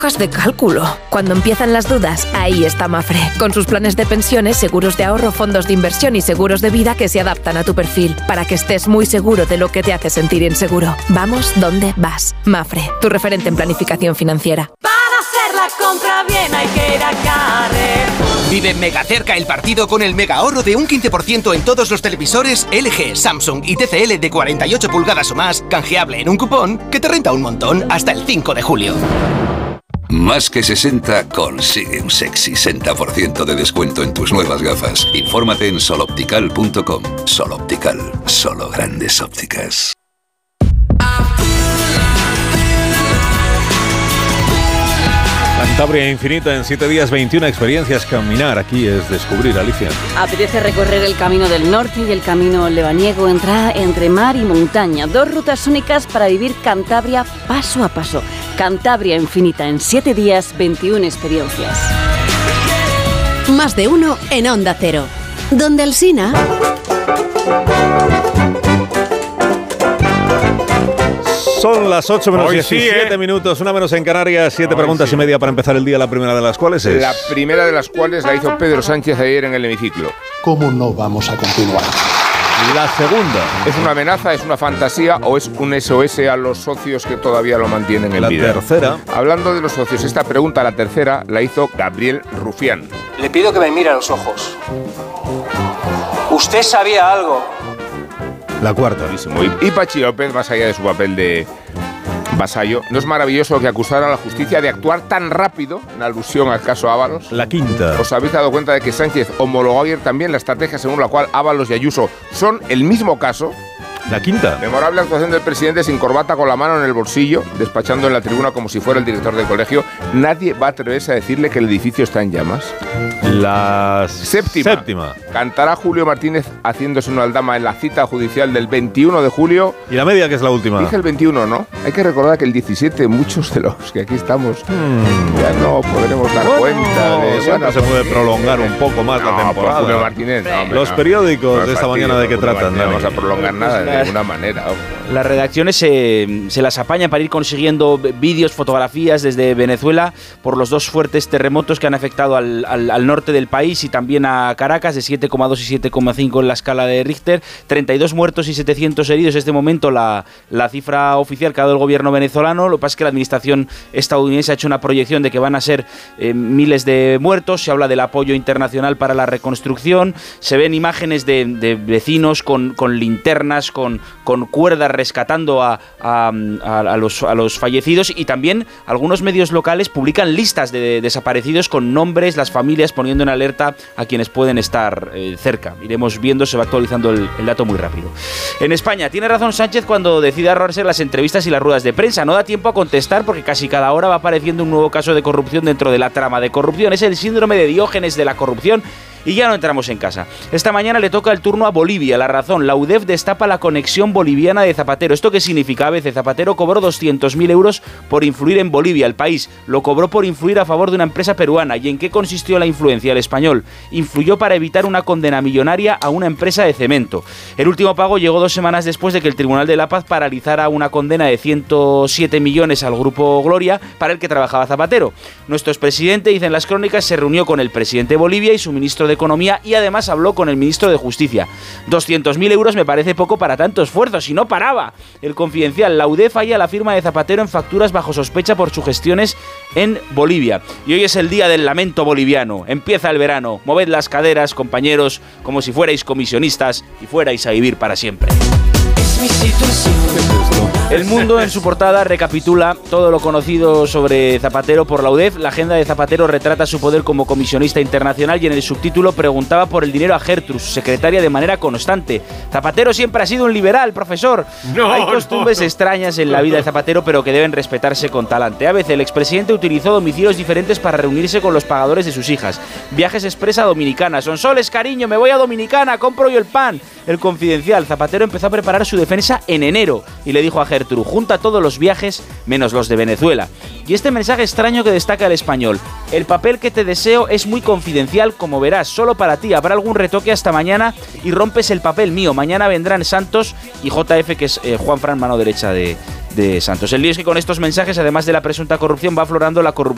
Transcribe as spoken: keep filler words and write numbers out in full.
de cálculo. Cuando empiezan las dudas, ahí está Mafre, con sus planes de pensiones, seguros de ahorro, fondos de inversión y seguros de vida que se adaptan a tu perfil, para que estés muy seguro de lo que te hace sentir inseguro. Vamos donde vas. Mafre, tu referente en planificación financiera. Para hacer la compra bien hay que ir a Carrefour. Vive mega cerca el partido con el mega ahorro de un quince por ciento en todos los televisores L G, Samsung y T C L de cuarenta y ocho pulgadas o más, canjeable en un cupón que te renta un montón hasta el cinco de julio. Más que sesenta consigue un sexy sesenta por ciento de descuento en tus nuevas gafas. Infórmate en soloptical punto com. Sol Optical, solo grandes ópticas. Cantabria infinita en siete días, veintiuna experiencias. Caminar aquí es descubrir, Alicia. Apetece recorrer el camino del norte y el camino lebaniego, entra entre mar y montaña. Dos rutas únicas para vivir Cantabria paso a paso. Cantabria infinita en siete días, veintiuna experiencias. Más de uno en Onda Cero. Donde Alsina. Son las ocho menos Hoy diecisiete sí, ¿eh? minutos, una menos en Canarias, siete Hoy preguntas sí. y media para empezar el día, la primera de las cuales es... La primera de las cuales la hizo Pedro Sánchez ayer en el hemiciclo. ¿Cómo no vamos a continuar? La segunda. ¿Es una amenaza, es una fantasía o es un S O S a los socios que todavía lo mantienen en La vida? tercera. Hablando de los socios, esta pregunta, la tercera, la hizo Gabriel Rufián. Le pido que me mire a los ojos. ¿Usted sabía algo? La cuarta. Y, y Pachi López, más allá de su papel de vasallo, ¿no es maravilloso que acusara a la justicia de actuar tan rápido en alusión al caso Ábalos? La quinta. ¿Os habéis dado cuenta de que Sánchez homologó ayer también la estrategia según la cual Ábalos y Ayuso son el mismo caso? La quinta. Memorable actuación del presidente sin corbata, con la mano en el bolsillo, despachando en la tribuna como si fuera el director del colegio. Nadie va a atreverse a decirle que el edificio está en llamas. La séptima. séptima. Cantará Julio Martínez haciéndose una aldama en la cita judicial del veintiuno de julio. Y la media, que es la última. Dije el veintiuno, ¿no? Hay que recordar que el diecisiete, muchos de los que aquí estamos, hmm. ya no podremos dar bueno, cuenta de... Siempre bueno, se puede prolongar un poco más no, la temporada. Julio Martínez, no, hombre, los no. periódicos no de esta partido, mañana, ¿de qué tratan? No vamos a prolongar nada de ninguna manera. Las redacciones se, se las apañan para ir consiguiendo vídeos, fotografías desde Venezuela por los dos fuertes terremotos que han afectado al, al, al norte del país y también a Caracas, de siete coma dos y siete coma cinco en la escala de Richter, treinta y dos muertos y setecientos heridos. Este momento la, la cifra oficial que ha dado el gobierno venezolano. Lo que pasa es que la administración estadounidense ha hecho una proyección de que van a ser eh, miles de muertos. Se habla del apoyo internacional para la reconstrucción. Se ven imágenes de, de vecinos con, con linternas, con, con cuerdas rescatando a, a, a, a, los, a los fallecidos, y también algunos medios locales publican listas de, de desaparecidos con nombres, las familias, poniendo en alerta a quienes pueden estar eh, cerca. Iremos viendo, se va actualizando el, el dato muy rápido. En España, tiene razón Sánchez cuando decide ahorrarse las entrevistas y las ruedas de prensa. No da tiempo a contestar porque casi cada hora va apareciendo un nuevo caso de corrupción dentro de la trama de corrupción. Es el síndrome de Diógenes de la corrupción. Y ya no entramos en casa. Esta mañana le toca el turno a Bolivia. La razón, la U D E F destapa la conexión boliviana de Zapatero. ¿Esto qué significa? A veces Zapatero cobró doscientos mil euros por influir en Bolivia. El país lo cobró por influir a favor de una empresa peruana. ¿Y en qué consistió la influencia? El Español influyó para evitar una condena millonaria a una empresa de cemento. El último pago llegó dos semanas después de que el Tribunal de la Paz paralizara una condena de ciento siete millones al Grupo Gloria, para el que trabajaba Zapatero. Nuestro expresidente, dicen las crónicas, se reunió con el presidente de Bolivia y su ministro de Economía, y además habló con el ministro de Justicia. doscientos mil euros me parece poco para tanto esfuerzo, si no paraba. El Confidencial, la U D E F falla la firma de Zapatero en facturas bajo sospecha por sus gestiones en Bolivia. Y hoy es el día del lamento boliviano. Empieza el verano. Moved las caderas, compañeros, como si fuerais comisionistas y fuerais a vivir para siempre. Es mi situación. El Mundo, en su portada, recapitula todo lo conocido sobre Zapatero por la U D E F. La agenda de Zapatero retrata su poder como comisionista internacional, y en el subtítulo preguntaba por el dinero a Gertrus, secretaria, de manera constante. Zapatero siempre ha sido un liberal, profesor. No, Hay costumbres no, no. extrañas en la vida de Zapatero, pero que deben respetarse con talante. A veces el expresidente utilizó domicilios diferentes para reunirse con los pagadores de sus hijas. Viajes express a Dominicana. Sonsoles, cariño, me voy a Dominicana, compro yo el pan. El Confidencial, Zapatero empezó a preparar su defensa en enero y le dijo a Gertrude: junta todos los viajes menos los de Venezuela. Y este mensaje extraño que destaca el Español: el papel que te deseo es muy confidencial, como verás, solo para ti, habrá algún retoque hasta mañana y rompes el papel mío. Mañana vendrán Santos y J F, que es eh, Juan Fran, mano derecha de, de Santos. El lío es que con estos mensajes, además de la presunta corrupción, va aflorando la corrupción